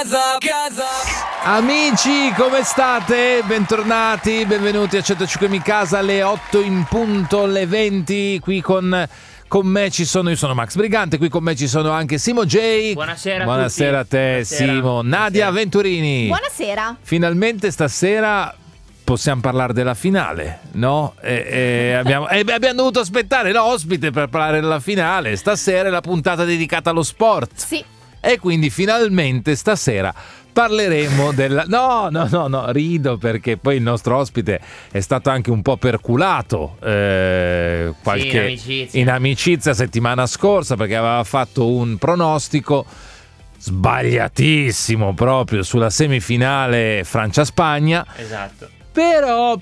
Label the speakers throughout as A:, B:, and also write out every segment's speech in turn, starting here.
A: Amici, come state? Bentornati, benvenuti a 105 Mi Casa, alle 8 in punto, alle 20, qui con me ci sono, io sono Max Brigante, qui con me ci sono anche Simo J.
B: Buonasera
A: a te.
B: Buonasera.
A: Simo. Nadia Venturini.
C: Buonasera.
A: Finalmente stasera possiamo parlare della finale, no? Abbiamo dovuto aspettare l'ospite per parlare della finale. Stasera è la puntata dedicata allo sport.
C: Sì.
A: E quindi finalmente stasera parleremo della... No, rido perché poi il nostro ospite è stato anche un po' perculato in amicizia settimana scorsa, perché aveva fatto un pronostico sbagliatissimo proprio sulla semifinale Francia-Spagna.
B: Esatto.
A: Però,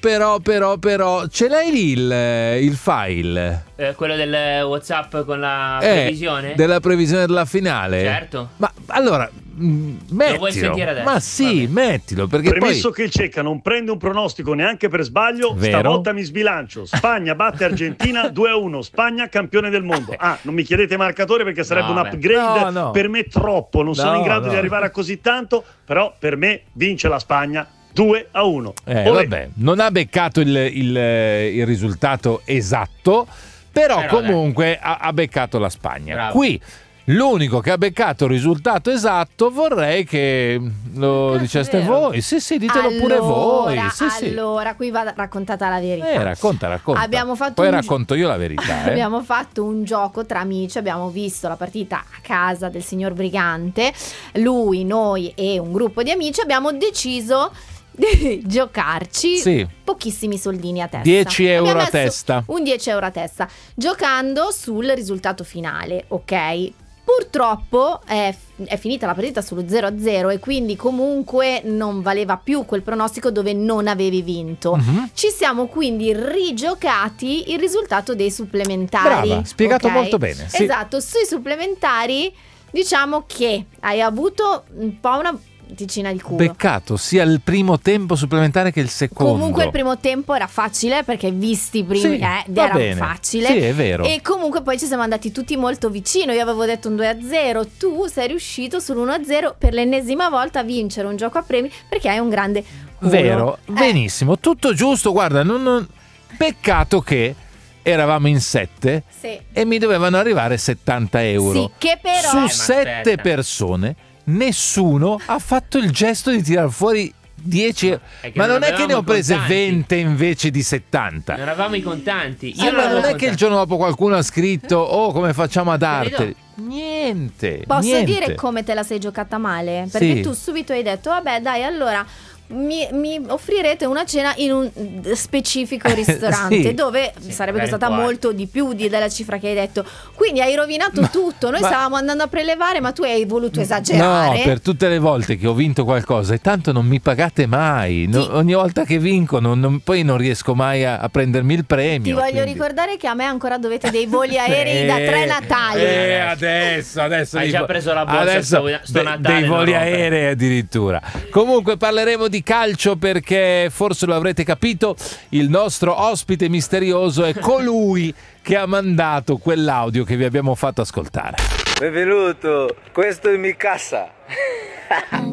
A: ce l'hai lì il file?
B: Quello del WhatsApp con la previsione?
A: Della previsione della finale?
B: Certo.
A: Ma allora, mettilo.
B: Lo vuoi sentire adesso?
A: Ma sì, mettilo, perché
D: Premesso
A: poi...
D: che il Cecca non prende un pronostico neanche per sbaglio,
A: Vero?
D: stavolta mi sbilancio. Spagna batte Argentina 2-1, Spagna campione del mondo. Non mi chiedete marcatore perché sarebbe un upgrade
A: No.
D: per me troppo, non sono in grado di arrivare a così tanto, però per me vince la Spagna 2-1.
A: Vabbè, non ha beccato il risultato esatto, però comunque ha beccato la Spagna.
B: Bravo.
A: Qui l'unico che ha beccato il risultato esatto vorrei che lo diceste voi. Sì, ditelo pure voi.
C: Allora, qui va raccontata la verità.
A: Racconta.
C: Abbiamo fatto
A: Poi racconto io la verità.
C: Abbiamo fatto un gioco tra amici, abbiamo visto la partita a casa del signor Brigante, lui, noi e un gruppo di amici, abbiamo deciso di giocarci pochissimi soldini a testa.
A: 10 euro
C: Abbiamo
A: a testa.
C: Un 10 euro a testa, giocando sul risultato finale, ok? Purtroppo è finita la partita sullo 0-0 e quindi comunque non valeva più quel pronostico dove non avevi vinto.
A: Uh-huh.
C: Ci siamo quindi rigiocati il risultato dei supplementari.
A: Brava, spiegato
C: okay?
A: molto bene. Sì.
C: Esatto, sui supplementari diciamo che hai avuto un po' una ticina di culo.
A: Beccato sia il primo tempo supplementare che il secondo.
C: Comunque il primo tempo era facile perché visti i primi era
A: bene.
C: facile.
A: Sì, è vero.
C: E comunque poi ci siamo andati tutti molto vicino. Io avevo detto un 2-0, tu sei riuscito sull'1-0 per l'ennesima volta a vincere un gioco a premi perché hai un grande culo.
A: Vero, benissimo, tutto giusto. Guarda, peccato che eravamo in 7 e mi dovevano arrivare 70 euro.
C: Sì, che però
A: su 7 persone nessuno ha fatto il gesto di tirar fuori 10 ma non è che ne ho prese
B: contanti.
A: 20 invece di 70.
B: Non avevamo i contanti.
A: Ma non è che il giorno dopo qualcuno ha scritto come facciamo a darteli. Niente.
C: Posso dire come te la sei giocata male? Perché
A: Sì.
C: tu subito hai detto vabbè dai, allora mi offrirete una cena in un specifico ristorante
A: Sì.
C: dove sarebbe costata molto di più della cifra che hai detto, quindi hai rovinato tutto. Noi stavamo andando a prelevare ma tu hai voluto esagerare.
A: No, per tutte le volte che ho vinto qualcosa e tanto non mi pagate mai. Ogni volta che vinco poi non riesco mai a prendermi il premio.
C: Ti voglio ricordare che a me ancora dovete dei voli aerei da 3 Natali.
A: Adesso
B: hai già preso la borsa sto Natale,
A: dei voli aerei addirittura. Comunque parleremo di calcio perché forse lo avrete capito, il nostro ospite misterioso è colui che ha mandato quell'audio che vi abbiamo fatto ascoltare.
E: Benvenuto, questo è Mi Casa.